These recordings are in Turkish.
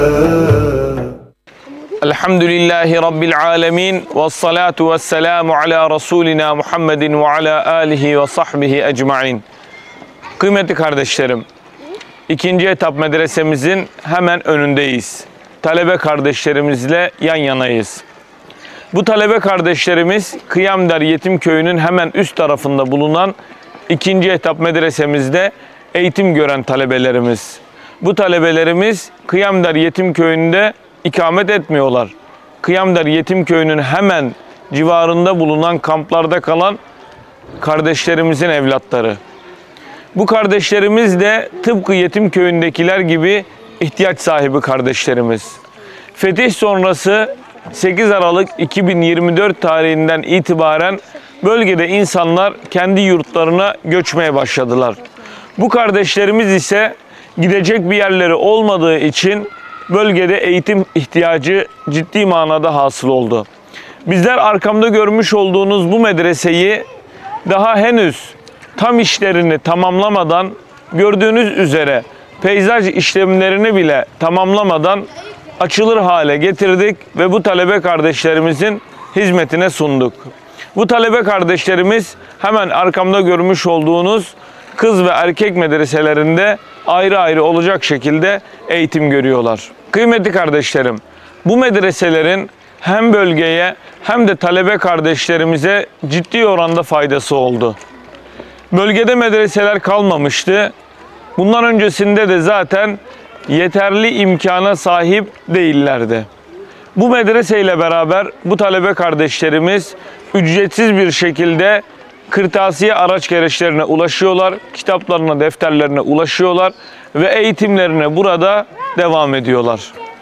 Elhamdülillahi Rabbil alemin ve salatu ve selamu ala Resulina Muhammedin ve ala alihi ve sahbihi ecmain. Kıymetli kardeşlerim, ikinci etap medresemizin hemen önündeyiz. Talebe kardeşlerimizle yan yanayız. Bu talebe kardeşlerimiz Kıyamder Yetim Köyü'nün hemen üst tarafında bulunan ikinci etap medresemizde eğitim gören talebelerimiz. Bu talebelerimiz Kıyamder Yetim Köyü'nde ikamet etmiyorlar. Kıyamder Yetim Köyü'nün hemen civarında bulunan kamplarda kalan kardeşlerimizin evlatları. Bu kardeşlerimiz de tıpkı Yetim Köyü'ndekiler gibi ihtiyaç sahibi kardeşlerimiz. Fetih sonrası 8 Aralık 2024 tarihinden itibaren bölgede insanlar kendi yurtlarına göçmeye başladılar. Bu kardeşlerimiz ise gidecek bir yerleri olmadığı için bölgede eğitim ihtiyacı ciddi manada hasıl oldu. Bizler arkamda görmüş olduğunuz bu medreseyi daha henüz tam işlerini tamamlamadan, gördüğünüz üzere peyzaj işlemlerini bile tamamlamadan açılır hale getirdik ve bu talebe kardeşlerimizin hizmetine sunduk. Bu talebe kardeşlerimiz hemen arkamda görmüş olduğunuz kız ve erkek medreselerinde ayrı ayrı olacak şekilde eğitim görüyorlar. Kıymetli kardeşlerim, bu medreselerin hem bölgeye hem de talebe kardeşlerimize ciddi oranda faydası oldu. Bölgede medreseler kalmamıştı. Bundan öncesinde de zaten yeterli imkana sahip değillerdi. Bu medreseyle beraber bu talebe kardeşlerimiz ücretsiz bir şekilde kırtasiye araç gereçlerine ulaşıyorlar, kitaplarına, defterlerine ulaşıyorlar ve eğitimlerine burada devam ediyorlar.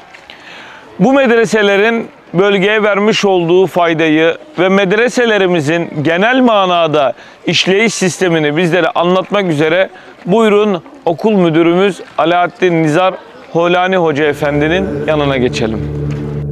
Bu medreselerin bölgeye vermiş olduğu faydayı ve medreselerimizin genel manada işleyiş sistemini bizlere anlatmak üzere buyurun okul müdürümüz Alaaddin Nizar Holani Hoca Efendi'nin yanına geçelim.